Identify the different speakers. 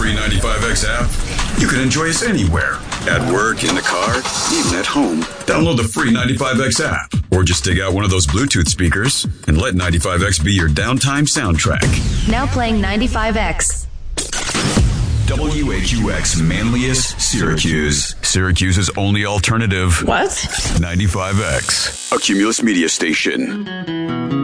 Speaker 1: free 95X app, you can enjoy us anywhere. At work, in the car, even at home. Download the free 95X app. Or just dig out one of those Bluetooth speakers and let 95X be your downtime soundtrack.
Speaker 2: Now playing 95X.
Speaker 1: WHUX Manlius, Syracuse. Syracuse's only alternative.
Speaker 3: What?
Speaker 1: 95X. A Cumulus Media Station.